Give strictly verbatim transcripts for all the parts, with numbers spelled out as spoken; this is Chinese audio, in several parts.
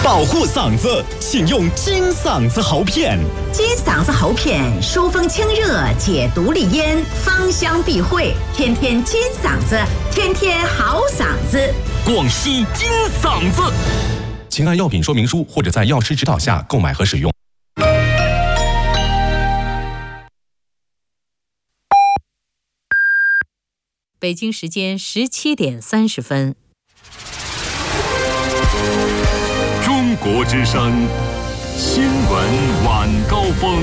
保护嗓子，请用金嗓子喉片。 金嗓子喉片疏风清热，解毒利咽，芳香避秽，天天金嗓子，天天好嗓子。 广西金嗓子， 请按药品说明书或者在药师指导下购买和使用。 北京时间十七点三十分。 中国之声新闻晚高峰。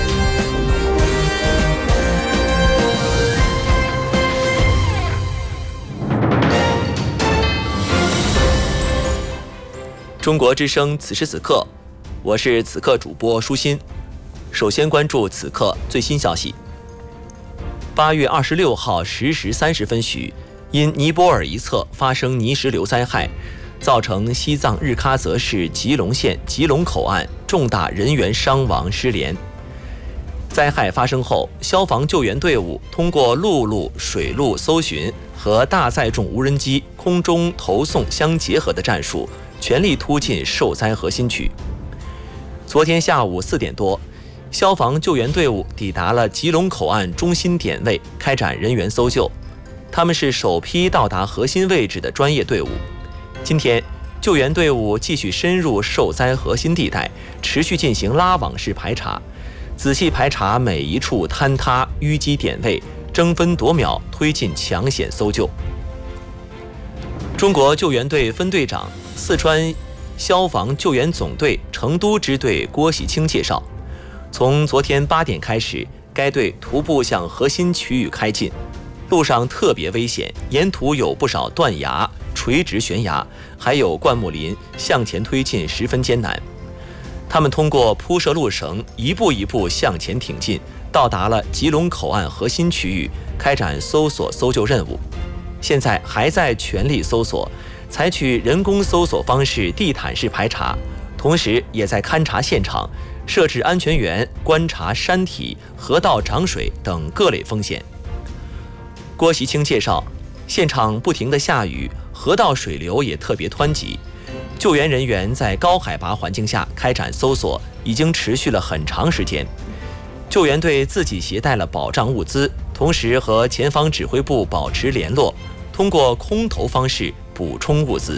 中国之声此时此刻，我是此刻主播舒心。首先关注此刻最新消息。八月二十六号十时三十分许，因尼泊尔一侧发生泥石流灾害，造成西藏日喀则市吉隆县吉隆口岸重大人员伤亡失联。灾害发生后，消防救援队伍通过陆路、水路搜寻和大载重无人机空中投送相结合的战术，全力突进受灾核心区。昨天下午四点多，消防救援队伍抵达了吉隆口岸中心点位，开展人员搜救。他们是首批到达核心位置的专业队伍。今天，救援队伍继续深入受灾核心地带，持续进行拉网式排查，仔细排查每一处坍塌淤积点位，争分夺秒推进抢险搜救。中国救援队分队长、四川消防救援总队成都支队郭喜清介绍，从昨天八点开始，该队徒步向核心区域开进，路上特别危险，沿途有不少断崖、垂直悬崖，还有灌木林，向前推进十分艰难。他们通过铺设路绳，一步一步向前挺进，到达了吉隆口岸核心区域，开展搜索搜救任务。现在还在全力搜索，采取人工搜索方式地毯式排查，同时也在勘察现场，设置安全员，观察山体、河道涨水等各类风险。郭习清介绍，现场不停地下雨，河道水流也特别湍急，救援人员在高海拔环境下开展搜索，已经持续了很长时间。救援队自己携带了保障物资，同时和前方指挥部保持联络，通过空投方式补充物资。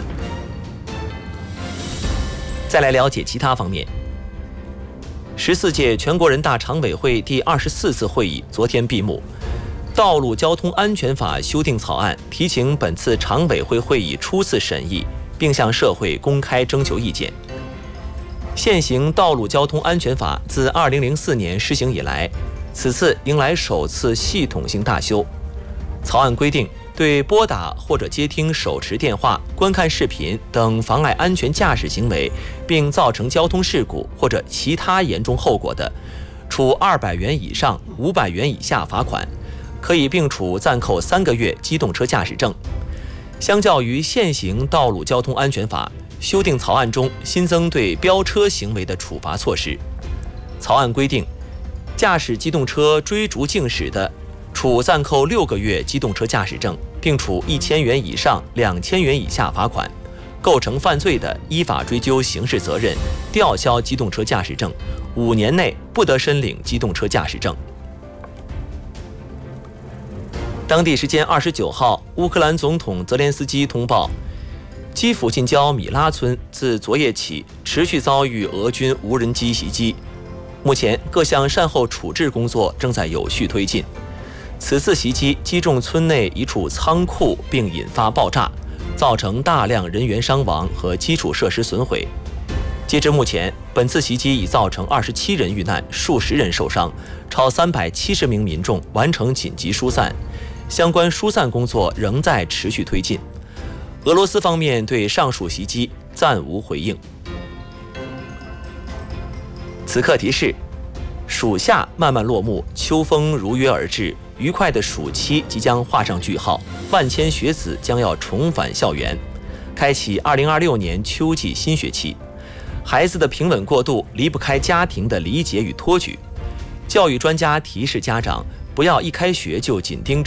再来了解其他方面。十四届全国人大常委会第二十四次会议昨天闭幕，道路交通安全法修订草案提请本次常委会会议初次审议，并向社会公开征求意见。现行道路交通安全法自二零零四年施行以来，此次迎来首次系统性大修。草案规定，对拨打或者接听手持电话、观看视频等妨碍安全驾驶行为，并造成交通事故或者其他严重后果的，处二百元以上五百元以下罚款，可以并处暂扣三个月机动车驾驶证。相较于现行道路交通安全法，修订草案中新增对飙车行为的处罚措施。草案规定，驾驶机动车追逐竞驶的，处暂扣六个月机动车驾驶证，并处一千元以上两千元以下罚款；构成犯罪的，依法追究刑事责任，吊销机动车驾驶证，五年内不得申领机动车驾驶证。当地时间二十九号，乌克兰总统泽连斯基通报，基辅近郊米拉村自昨夜起持续遭遇俄军无人机袭击，目前各项善后处置工作正在有序推进。此次袭击击中村内一处仓库，并引发爆炸，造成大量人员伤亡和基础设施损毁。截至目前，本次袭击已造成二十七人遇难，数十人受伤，超三百七十名民众完成紧急疏散，相关疏散工作仍在持续推进。俄罗斯方面对上述袭击暂无回应。此刻提示：暑夏慢慢落幕，秋风如约而至，愉快的暑期即将画上句号，万千学子将要重返校园，开启二零二六年秋季新学期。孩子的平稳过渡离不开家庭的理解与托举。教育专家提示家长，不要一开学就紧盯